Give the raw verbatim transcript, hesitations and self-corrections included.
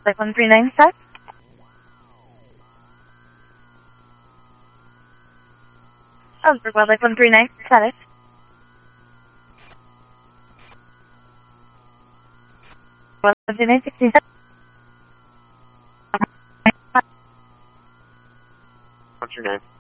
Wildlife one three nine, set. Ellensburg Wildlife one three nine, set it. Wildlife one three nine, sixteen, set. one three nine.